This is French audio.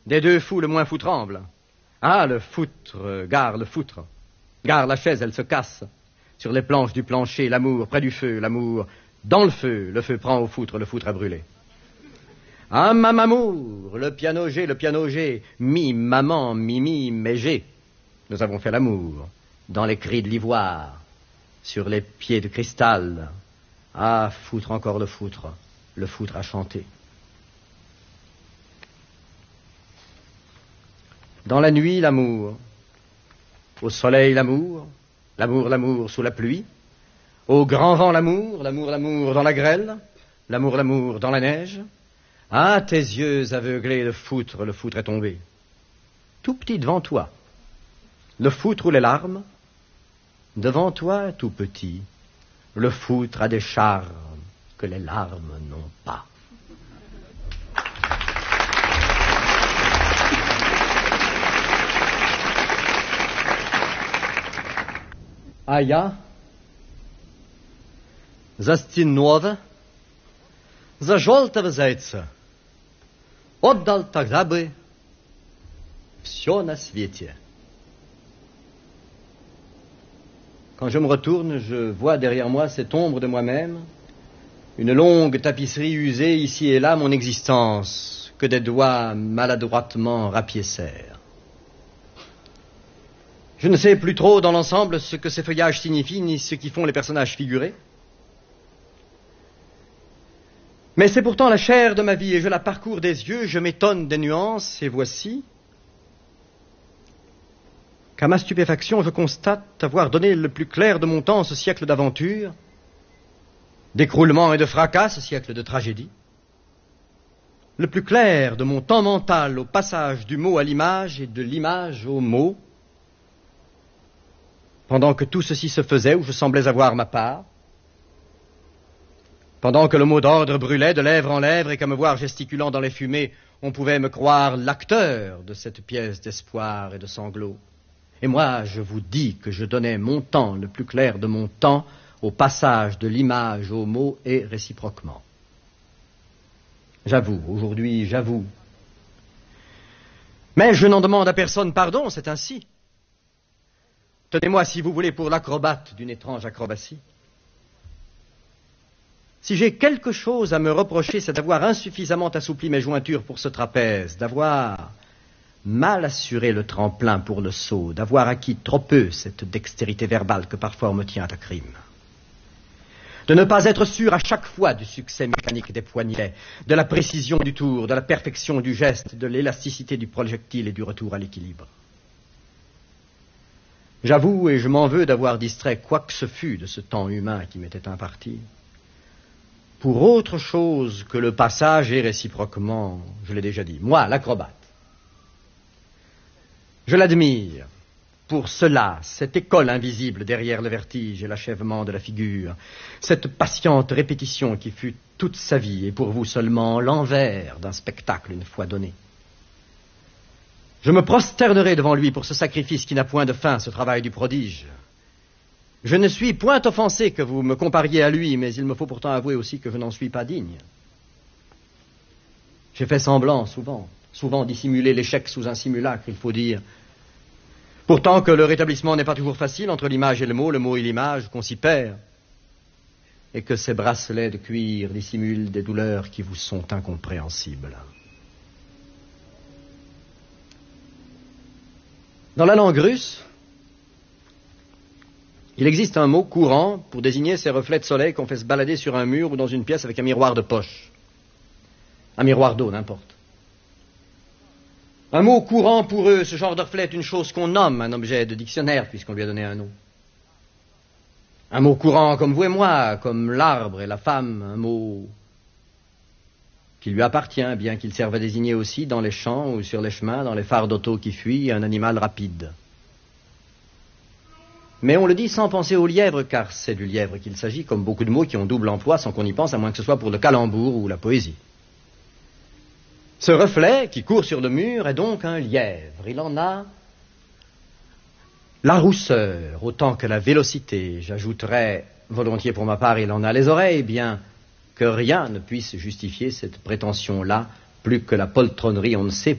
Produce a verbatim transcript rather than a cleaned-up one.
Des deux fous, le moins fou tremble. Ah, le foutre, euh, gare le foutre. Gare la chaise, elle se casse. Sur les planches du plancher, l'amour près du feu, l'amour dans le feu. Le feu prend au foutre, le foutre a brûlé. Ah, mamamour, le piano G, le piano G. Mi, maman, mimi, mais G. Nous avons fait l'amour dans les cris de l'ivoire, sur les pieds de cristal. Ah, foutre encore le foutre. Le foutre a chanté. Dans la nuit, l'amour. Au soleil, l'amour. L'amour, l'amour sous la pluie. Au grand vent, l'amour. L'amour, l'amour dans la grêle. L'amour, l'amour dans la neige. Ah, tes yeux aveuglés de foutre, le foutre est tombé. Tout petit devant toi. Le foutre ou les larmes. Devant toi, tout petit. Le foutre a des charmes que les larmes n'ont pas. A ja, za stinowe, za żółtego zajca, oddal тогда бы все на свете. Quand je me retourne, je vois derrière moi cette ombre de moi-même, une longue tapisserie usée ici et là mon existence, que des doigts maladroitement rapiécèrent. Je ne sais plus trop dans l'ensemble ce que ces feuillages signifient, ni ce qui font les personnages figurés. Mais c'est pourtant la chair de ma vie, et je la parcours des yeux, je m'étonne des nuances, et voici qu'à ma stupéfaction, je constate avoir donné le plus clair de mon temps à ce siècle d'aventure, d'écroulement et de fracas, ce siècle de tragédie, le plus clair de mon temps mental au passage du mot à l'image et de l'image au mot, pendant que tout ceci se faisait où je semblais avoir ma part, pendant que le mot d'ordre brûlait de lèvre en lèvre et qu'à me voir gesticulant dans les fumées, on pouvait me croire l'acteur de cette pièce d'espoir et de sanglots. Et moi, je vous dis que je donnais mon temps, le plus clair de mon temps, au passage de l'image au mot et réciproquement. J'avoue, aujourd'hui, j'avoue. Mais je n'en demande à personne pardon, c'est ainsi. Tenez-moi, si vous voulez, pour l'acrobate d'une étrange acrobatie. Si j'ai quelque chose à me reprocher, c'est d'avoir insuffisamment assoupli mes jointures pour ce trapèze, d'avoir mal assuré le tremplin pour le saut, d'avoir acquis trop peu cette dextérité verbale que parfois on me tient à crime. De ne pas être sûr à chaque fois du succès mécanique des poignets, de la précision du tour, de la perfection du geste, de l'élasticité du projectile et du retour à l'équilibre. J'avoue et je m'en veux d'avoir distrait quoi que ce fût de ce temps humain qui m'était imparti pour autre chose que le passage et réciproquement, je l'ai déjà dit, moi, l'acrobate. Je l'admire pour cela, cette école invisible derrière le vertige et l'achèvement de la figure, cette patiente répétition qui fut toute sa vie et pour vous seulement l'envers d'un spectacle une fois donné. Je me prosternerai devant lui pour ce sacrifice qui n'a point de fin, ce travail du prodige. Je ne suis point offensé que vous me compariez à lui, mais il me faut pourtant avouer aussi que je n'en suis pas digne. J'ai fait semblant souvent, souvent dissimuler l'échec sous un simulacre, il faut dire. Pourtant que le rétablissement n'est pas toujours facile entre l'image et le mot, le mot et l'image, qu'on s'y perd, et que ces bracelets de cuir dissimulent des douleurs qui vous sont incompréhensibles. Dans la langue russe, il existe un mot courant pour désigner ces reflets de soleil qu'on fait se balader sur un mur ou dans une pièce avec un miroir de poche. Un miroir d'eau, n'importe. Un mot courant pour eux, ce genre de reflet est une chose qu'on nomme un objet de dictionnaire puisqu'on lui a donné un nom. Un mot courant comme vous et moi, comme l'arbre et la femme, un mot qui lui appartient, bien qu'il serve à désigner aussi dans les champs ou sur les chemins, dans les phares d'auto qui fuient, un animal rapide. Mais on le dit sans penser au lièvre, car c'est du lièvre qu'il s'agit, comme beaucoup de mots qui ont double emploi sans qu'on y pense, à moins que ce soit pour le calembour ou la poésie. Ce reflet qui court sur le mur est donc un lièvre. Il en a la rousseur, autant que la vélocité. J'ajouterais, volontiers pour ma part, il en a les oreilles, bien que rien ne puisse justifier cette prétention-là, plus que la poltronnerie, on ne sait